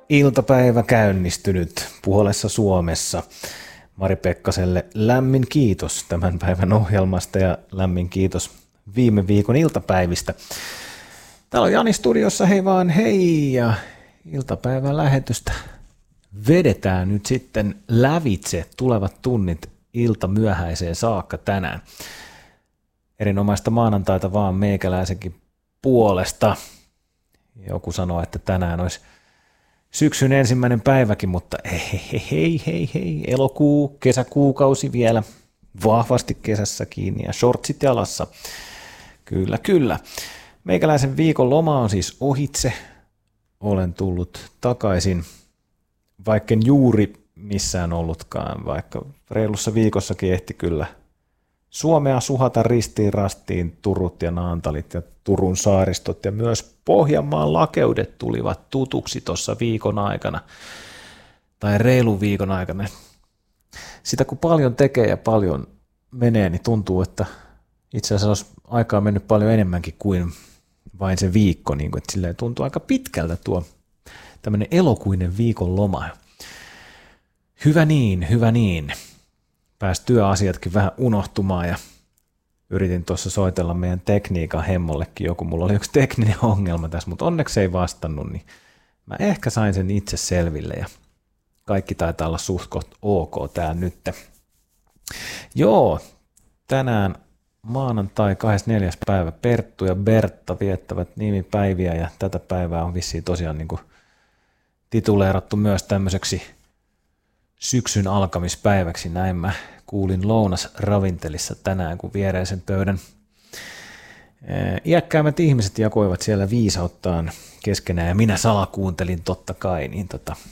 iltapäivä käynnistynyt puolessa Suomessa. Mari Pekkaselle lämmin kiitos tämän päivän ohjelmasta ja lämmin kiitos viime viikon iltapäivistä. Täällä on Jani studiossa, hei vaan hei, ja iltapäivän lähetystä vedetään nyt sitten lävitse tulevat tunnit ilta myöhäiseen saakka tänään. Erinomaista maanantaita vaan meikäläisenkin puolesta. Joku sanoo, että tänään olisi syksyn ensimmäinen päiväkin, mutta hei, elokuu, kesäkuukausi vielä vahvasti kesässä kiinni ja shortsit jalassa. Kyllä. Meikäläisen viikon loma on siis ohitse. Olen tullut takaisin, vaikken juuri missään ollutkaan, vaikka reilussa viikossakin ehti kyllä Suomea suhata ristiin rastiin Turut ja Naantalit ja Turun saaristot ja myös Pohjanmaan lakeudet tulivat tutuksi tuossa viikon aikana tai reilun viikon aikana. Sitä kun paljon tekee ja paljon menee, niin tuntuu, että itse asiassa olisi aikaa mennyt paljon enemmänkin kuin vain se viikko, niin kuin, että silleen tuntuu aika pitkältä tuo tämmöinen elokuinen viikon loma. Hyvä niin. Pääsi työasiatkin vähän unohtumaan ja yritin tuossa soitella meidän tekniikan hemmollekin joku. Mulla oli yksi tekninen ongelma tässä, mutta onneksi ei vastannut, niin mä ehkä sain sen itse selville ja kaikki taitaa olla suht koht ok täällä nyt. Joo, tänään maanantai 24. päivä Perttu ja Bertta viettävät nimipäiviä ja tätä päivää on vissiin tosiaan niin kuin tituleerattu myös tämmöiseksi syksyn alkamispäiväksi, näin mä kuulin lounasravintelissa tänään, kun viereisen pöydän iäkkäämmät ihmiset jakoivat siellä viisauttaan keskenään, ja minä salakuuntelin totta kai, niin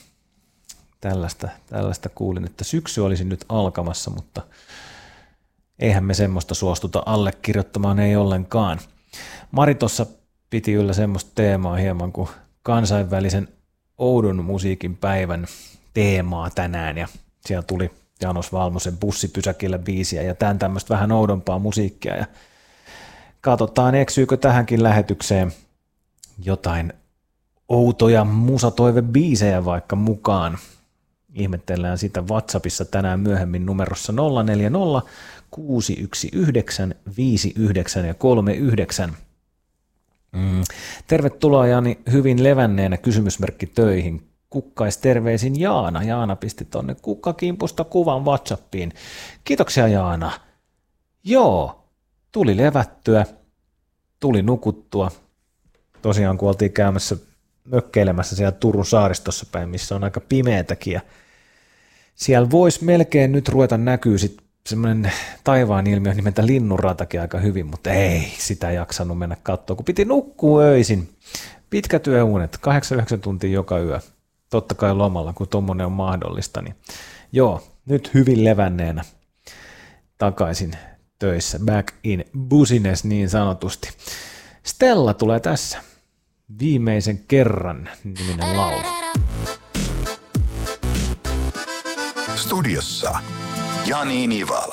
tällaista kuulin, että syksy olisi nyt alkamassa, mutta eihän me semmoista suostuta allekirjoittamaan, ei ollenkaan. Mari tuossa piti yllä semmoista teemaa hieman kuin kansainvälisen oudon musiikin päivän teemaa tänään, ja siellä tuli Janos Valmosen Bussipysäkillä biisiä ja tämän tämmöistä vähän oudompaa musiikkia, ja katsotaan eksyykö tähänkin lähetykseen jotain outoja musatoivebiisejä vaikka mukaan. Ihmetellään sitä WhatsAppissa tänään myöhemmin numerossa 040 619 59 ja 39. Tervetuloa Jani hyvin levänneenä kysymysmerkki töihin. Kukkaisterveisin Jaana. Jaana pisti tonne kukkakimpusta kuvan WhatsAppiin. Kiitoksia Jaana. Joo, tuli levättyä, tuli nukuttua. Tosiaan kun oltiin käymässä mökkeilemässä siellä Turun saaristossa päin, missä on aika pimeätäkin. Ja siellä voisi melkein nyt ruveta näkyy sitten semmoinen taivaan ilmiö nimeltä linnunratakin aika hyvin, mutta ei sitä jaksanut mennä katsoa, kun piti nukkua öisin. Pitkä työunet, 8-9 tuntia joka yö. Totta kai lomalla, kun tommonen on mahdollista, niin joo, nyt hyvin levänneenä takaisin töissä, back in business niin sanotusti. Stella tulee tässä, viimeisen kerran niminen laulu. Studiossa Jani Nivala.